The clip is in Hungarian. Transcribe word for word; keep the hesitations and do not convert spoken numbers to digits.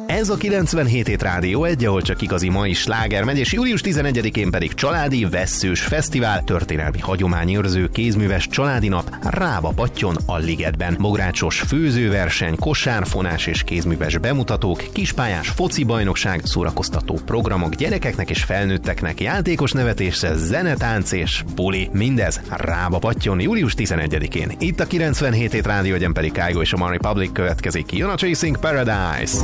Ez a kilencvenhét hét Rádió egy, ahol csak igazi mai sláger megy, és július tizenegyedikén pedig családi vesszős fesztivál, történelmi hagyományőrző kézműves családi nap Rába Pattyón a Ligetben. Bográcsos főzőverseny, kosárfonás és kézműves bemutatók, kispályás foci bajnokság, szórakoztató programok gyerekeknek és felnőtteknek, játékos nevetése, zene, tánc és buli. Mindez Rába Pattyón július tizenegyedikén. Itt a kilencvenhét hét Rádió, egyen pedig Kygo és a One Republic következik. Jön a Chasing Paradise!